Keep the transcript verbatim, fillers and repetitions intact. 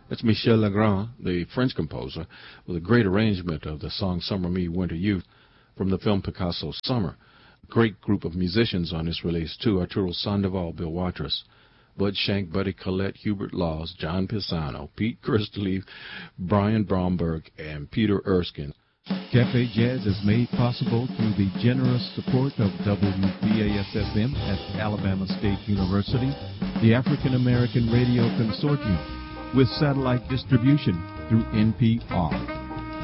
That's Michel Legrand, the French composer, with a great arrangement of the song Summer Me, Winter You from the film Picasso's Summer. Great group of musicians on this release, too. Arturo Sandoval, Bill Watrous, Bud Shank, Buddy Collette, Hubert Laws, John Pisano, Pete Christlieb, Brian Bromberg, and Peter Erskine. Cafe Jazz is made possible through the generous support of W B A S F M at Alabama State University, the African American Radio Consortium, with satellite distribution through N P R.